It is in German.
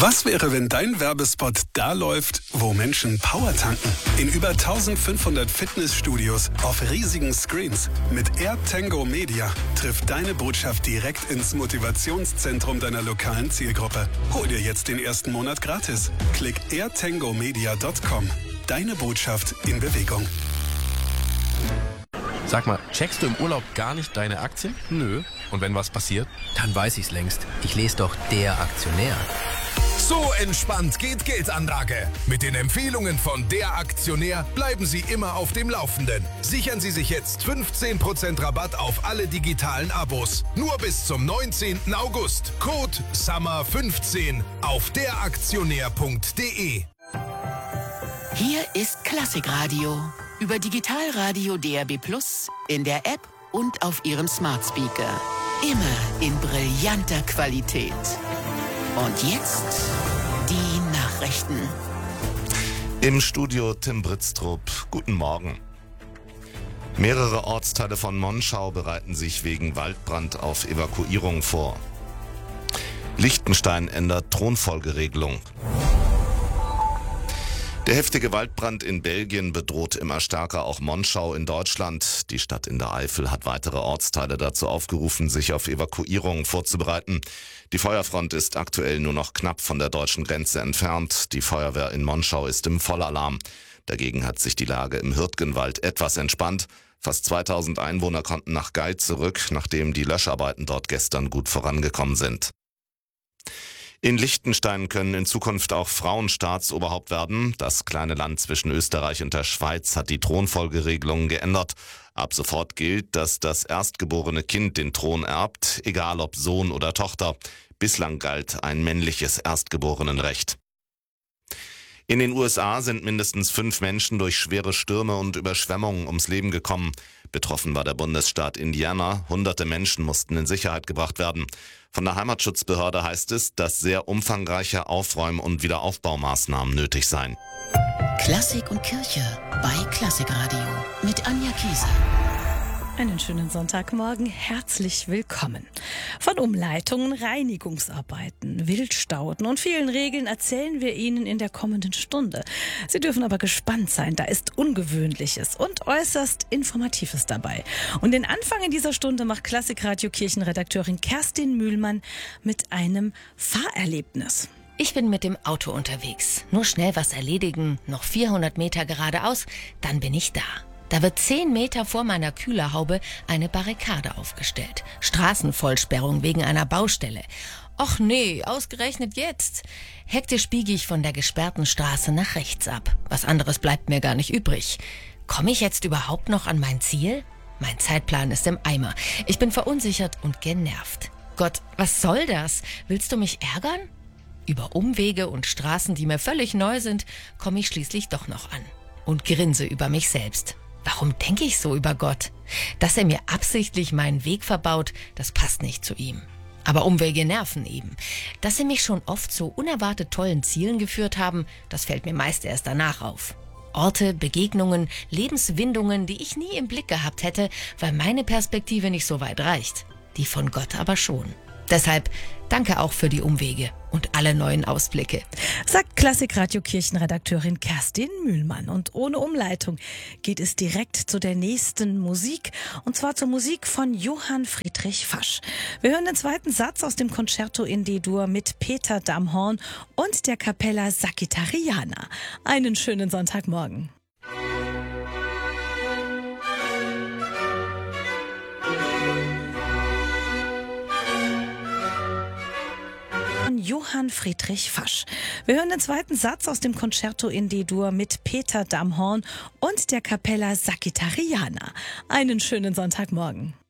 Was wäre, wenn dein Werbespot da läuft, wo Menschen Power tanken? In über 1500 Fitnessstudios auf riesigen Screens. Mit AirTango Media trifft deine Botschaft direkt ins Motivationszentrum deiner lokalen Zielgruppe. Hol dir jetzt den ersten Monat gratis. Klick airtangomedia.com. Deine Botschaft in Bewegung. Sag mal, checkst du im Urlaub gar nicht deine Aktien? Nö. Und wenn was passiert? Dann weiß ich's längst. Ich lese doch Der Aktionär. So entspannt geht Geldanlage. Mit den Empfehlungen von Der Aktionär bleiben Sie immer auf dem Laufenden. Sichern Sie sich jetzt 15% Rabatt auf alle digitalen Abos. Nur bis zum 19. August. Code SUMMER15 auf deraktionär.de. Hier ist Klassikradio. Über Digitalradio DAB+, in der App und auf Ihrem Smart Speaker. Immer in brillanter Qualität. Und jetzt die Nachrichten. Im Studio Tim Britztrup. Guten Morgen. Mehrere Ortsteile von Monschau bereiten sich wegen Waldbrand auf Evakuierung vor. Liechtenstein ändert Thronfolgeregelung. Der heftige Waldbrand in Belgien bedroht immer stärker auch Monschau in Deutschland. Die Stadt in der Eifel hat weitere Ortsteile dazu aufgerufen, sich auf Evakuierungen vorzubereiten. Die Feuerfront ist aktuell nur noch knapp von der deutschen Grenze entfernt. Die Feuerwehr in Monschau ist im Vollalarm. Dagegen hat sich die Lage im Hürtgenwald etwas entspannt. Fast 2000 Einwohner konnten nach Gait zurück, nachdem die Löscharbeiten dort gestern gut vorangekommen sind. In Liechtenstein können in Zukunft auch Frauen Staatsoberhaupt werden. Das kleine Land zwischen Österreich und der Schweiz hat die Thronfolgeregelungen geändert. Ab sofort gilt, dass das erstgeborene Kind den Thron erbt, egal ob Sohn oder Tochter. Bislang galt ein männliches Erstgeborenenrecht. In den USA sind mindestens 5 Menschen durch schwere Stürme und Überschwemmungen ums Leben gekommen. Betroffen war der Bundesstaat Indiana. Hunderte Menschen mussten in Sicherheit gebracht werden. Von der Heimatschutzbehörde heißt es, dass sehr umfangreiche Aufräum- und Wiederaufbaumaßnahmen nötig seien. Klassik und Kirche bei Klassikradio mit Anja Kieser. Einen schönen Sonntagmorgen, herzlich willkommen. Von Umleitungen, Reinigungsarbeiten, Wildstauden und vielen Regeln erzählen wir Ihnen in der kommenden Stunde. Sie dürfen aber gespannt sein, da ist Ungewöhnliches und äußerst Informatives dabei. Und den Anfang in dieser Stunde macht Klassikradio-Kirchenredakteurin Kerstin Mühlmann mit einem Fahrerlebnis. Ich bin mit dem Auto unterwegs. Nur schnell was erledigen, noch 400 Meter geradeaus, dann bin ich da. Da wird 10 Meter vor meiner Kühlerhaube eine Barrikade aufgestellt. Straßenvollsperrung wegen einer Baustelle. Och nee, ausgerechnet jetzt. Hektisch biege ich von der gesperrten Straße nach rechts ab. Was anderes bleibt mir gar nicht übrig. Komme ich jetzt überhaupt noch an mein Ziel? Mein Zeitplan ist im Eimer. Ich bin verunsichert und genervt. Gott, was soll das? Willst du mich ärgern? Über Umwege und Straßen, die mir völlig neu sind, komme ich schließlich doch noch an. Und grinse über mich selbst. Warum denke ich so über Gott? Dass er mir absichtlich meinen Weg verbaut, das passt nicht zu ihm. Aber Umwege nerven eben. Dass sie mich schon oft zu unerwartet tollen Zielen geführt haben, das fällt mir meist erst danach auf. Orte, Begegnungen, Lebenswindungen, die ich nie im Blick gehabt hätte, weil meine Perspektive nicht so weit reicht. Die von Gott aber schon. Deshalb danke auch für die Umwege und alle neuen Ausblicke. Sagt Klassikradio-Kirchenredakteurin Kerstin Mühlmann. Und ohne Umleitung geht es direkt zu der nächsten Musik. Und zwar zur Musik von Johann Friedrich Fasch. Wir hören den zweiten Satz aus dem Concerto in D-Dur mit Peter Damhorn und der Capella Sagittariana. Einen schönen Sonntagmorgen. Johann Friedrich Fasch. Wir hören den zweiten Satz aus dem Concerto in D-Dur mit Peter Damhorn und der Capella Sagittariana. Einen schönen Sonntagmorgen.